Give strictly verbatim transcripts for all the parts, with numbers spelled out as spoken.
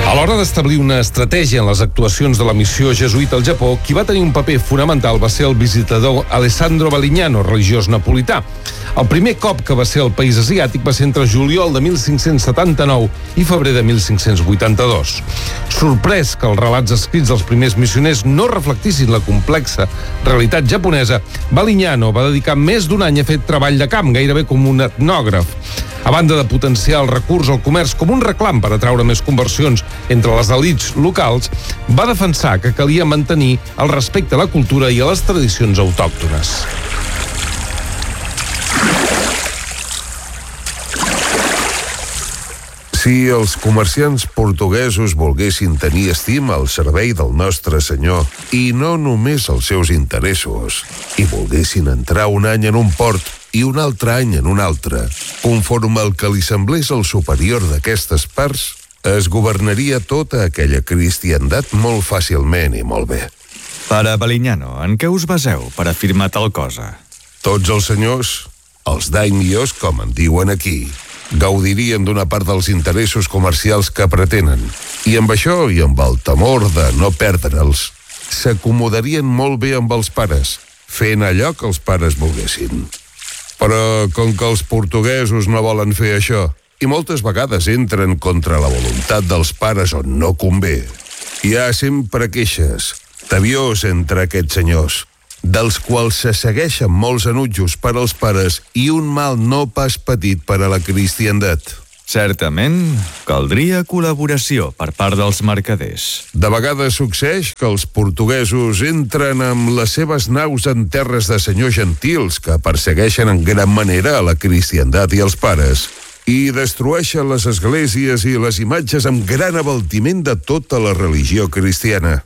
A l'hora d'establir una estratègia en les actuacions de la missió jesuïta al Japó, qui va tenir un paper fonamental va ser el visitador Alessandro Balignano, religiós napolità. El primer cop que va ser al país asiàtic va ser entre juliol de mil cinc-cents setanta-nou i febrer de mil cinc-cents vuitanta-dos. Sorprès que els relats escrits dels primers missioners no reflectissin la complexa realitat japonesa, Balignano va dedicar més d'un any a fer treball de camp, gairebé com un etnògraf. A banda de potenciar el recurs al comerç com un reclam per atraure més conversions entre les elits locals, va defensar que calia mantenir el respecte a la cultura i a les tradicions autòctones. Si els comerciants portuguesos volguessin tenir estima al servei del nostre senyor i no només els seus interessos, i volguessin entrar un any en un port i un altre any en un altre, conforme el que li semblés el superior d'aquestes parts, es governaria tota aquella cristiandat molt fàcilment i molt bé. Pare Balignano, en què us baseu per afirmar tal cosa? Tots els senyors, els daimios, com en diuen aquí, gaudirien d'una part dels interessos comercials que pretenen, i amb això i amb el temor de no perdre'ls, s'acomodarien molt bé amb els pares, fent allò que els pares volguessin. Però com que els portuguesos no volen fer això, i moltes vegades entren contra la voluntat dels pares on no convé, hi ha sempre queixes, tabiós entre aquests senyors, dels quals se segueixen molts enutjos per als pares i un mal no pas petit per a la cristiandat. Certament, caldria col·laboració per part dels mercaders. De vegades succeeix que els portuguesos entren amb les seves naus en terres de senyors gentils que persegueixen en gran manera a la cristiandat i els pares i destrueixen les esglésies i les imatges amb gran abaltiment de tota la religió cristiana.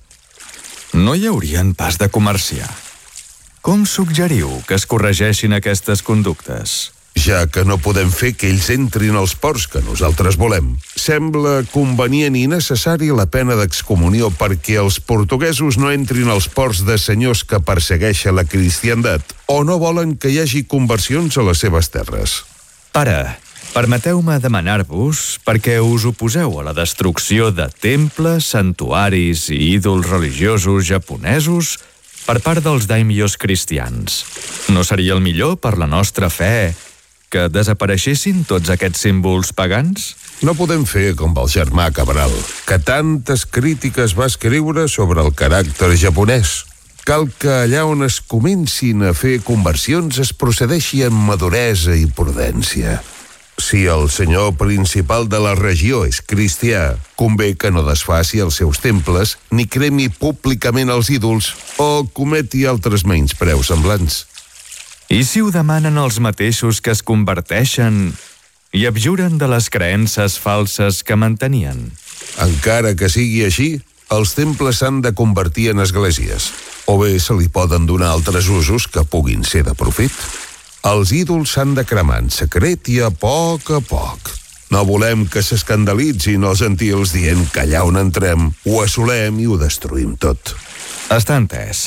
No hi haurien pas de comerciar. Com suggeriu que es corregeixin aquestes conductes? Ja que no podem fer que ells entrin als ports que nosaltres volem, sembla convenient i necessari la pena d'excomunió perquè els portuguesos no entrin als ports de senyors que persegueixen la cristiandat o no volen que hi hagi conversions a les seves terres. Pare, permeteu-me demanar-vos perquè us oposeu a la destrucció de temples, santuaris i ídols religiosos japonesos per part dels daimios cristians. No seria el millor per la nostra fe que desapareixessin tots aquests símbols pagans? No podem fer com el germà Cabral, que tantes crítiques va escriure sobre el caràcter japonès. Cal que allà on es comencin a fer conversions es procedeixi amb maduresa i prudència. Si el senyor principal de la regió és cristià, convé que no desfaci els seus temples ni cremi públicament els ídols o cometi altres menyspreus semblants. I si ho demanen els mateixos que es converteixen i abjuren de les creences falses que mantenien? Encara que sigui així, els temples s'han de convertir en esglésies, o bé se li poden donar altres usos que puguin ser de profit. Els ídols s'han de cremar en secret i a poc a poc. No volem que s'escandalitzin els gentils dient que allà on entrem ho assolem i ho destruïm tot. Està entès.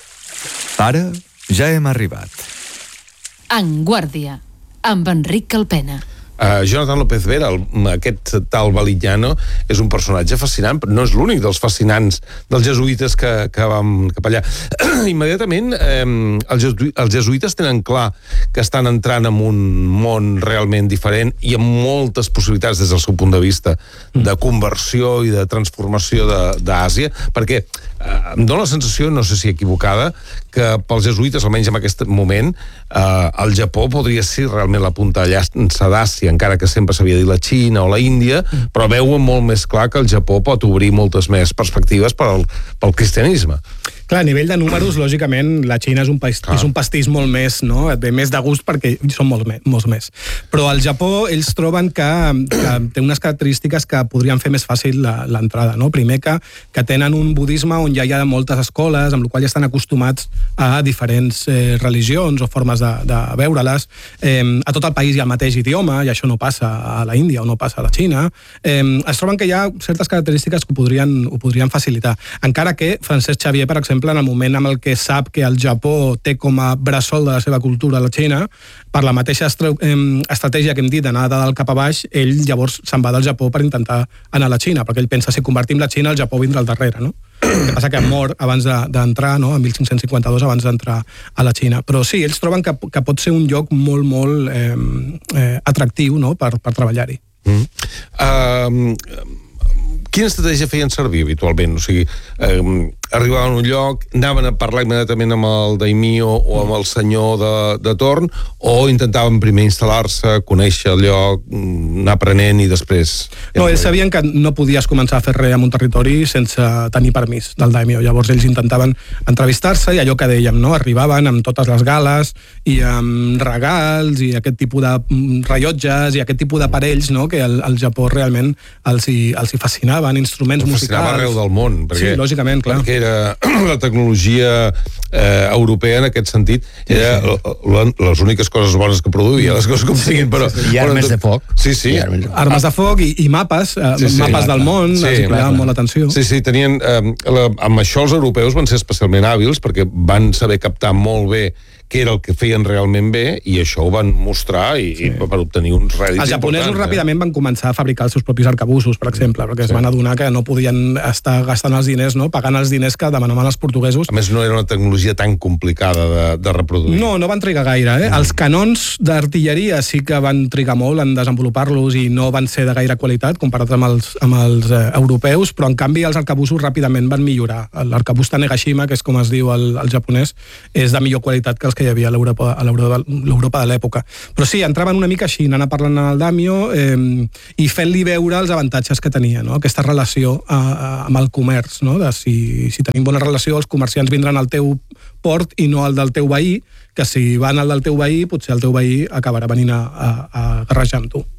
Ara ja hem arribat. En Guàrdia, amb Enric Calpena. Uh, Jonathan López Vera, el, aquest tal Balignano, és un personatge fascinant, però no és l'únic dels fascinants dels jesuïtes que, que vam cap allà. Immediatament, eh, els, jesu, els jesuïtes tenen clar que estan entrant en un món realment diferent i amb moltes possibilitats des del seu punt de vista de conversió i de transformació d'Àsia, perquè eh, em dóna la sensació, no sé si equivocada, que pels jesuïtes, almenys en aquest moment, eh, el Japó podria ser realment la punta de llança d'Àsia, encara que sempre s'havia dit la Xina o la Índia, però veuen molt més clar que el Japó pot obrir moltes més perspectives pel, pel cristianisme. Clar, a nivell de números, lògicament, la Xina és un, país, és un pastís molt més, no? Et ve més de gust perquè són molts més, molts més. Però al Japó ells troben que, que té unes característiques que podrien fer més fàcil l'entrada, no? Primer que, que tenen un budisme on ja hi ha moltes escoles, amb la qual ja estan acostumats a diferents eh, religions o formes de, de veure-les. Eh, a tot el país hi ha el mateix idioma, i això no passa a la Índia o no passa a la Xina. Eh, es troben que hi ha certes característiques que ho podrien, ho podrien facilitar. Encara que Francesc Xavier, per exemple, exemple, en el moment en el que sap que el Japó té com a bressol de la seva cultura la Xina, per la mateixa estra estratègia que hem dit d'anar de dalt cap a baix, ell llavors se'n va del Japó per intentar anar a la Xina, perquè ell pensa, si convertim la Xina, el Japó vindrà al darrere, no? El que passa que mor abans d'entrar, no? En mil cinc-cents cinquanta-dos, abans d'entrar a la Xina. Però sí, ells troben que, que pot ser un lloc molt, molt eh, eh, atractiu, no? per, per treballar-hi. Mm. Uh, quina estratègia feien servir habitualment? O sigui, eh, arribaven a un lloc, anaven a parlar immediatament amb el daimio o amb el senyor de, de torn, o intentaven primer instal·lar-se, conèixer el lloc, anar aprenent i després... No, ells sabien que no podies començar a fer res en un territori sense tenir permís del daimio. Llavors ells intentaven entrevistar-se i allò que dèiem, no? Arribaven amb totes les gales i amb regals i aquest tipus de rellotges i aquest tipus d'aparells, no? Que el, el Japó realment els hi, els hi fascinaven, instruments musicals... Fascinava arreu del món. Perquè, sí, lògicament, clar. Perquè era la tecnologia eh, europea en aquest sentit, era sí, sí. les úniques coses bones que produïa, les coses com siguin, però... Sí, sí. I armes de foc. Sí, sí. Armes, armes de foc i, i mapes, eh, sí, sí, mapes del món, sí, els cridaven molt l'atenció. Sí, sí, tenien... Eh, la, amb això els europeus van ser especialment hàbils perquè van saber captar molt bé què era el que feien realment bé i això ho van mostrar i, sí. i per obtenir uns rèdits Els japonesos eh? ràpidament van començar a fabricar els seus propis arcabusos, per exemple, perquè sí. es van adonar que no podien estar gastant els diners, no? Pagant els diners que demanaven els portuguesos. A més, no era una tecnologia tan complicada de, de reproduir. No, no van trigar gaire. Eh? Mm. Els canons d'artilleria sí que van trigar molt en desenvolupar-los i no van ser de gaire qualitat comparat amb els, amb els eh, europeus, però en canvi els arcabusos ràpidament van millorar. L'arcabús Tanegashima, que és com es diu el, el japonès, és de millor qualitat que els que hi havia a l'Europa a l'Europa de l'època. Però sí, entraven una mica així, anant parlant amb el daimio eh, i fent-li veure els avantatges que tenia, no? Aquesta relació eh, amb el comerç, no? De si, si tenim bona relació, els comerciants vindran al teu port i no al del teu veí, que si van al del teu veí, potser el teu veí acabarà venint a, a, a garrejar amb tu.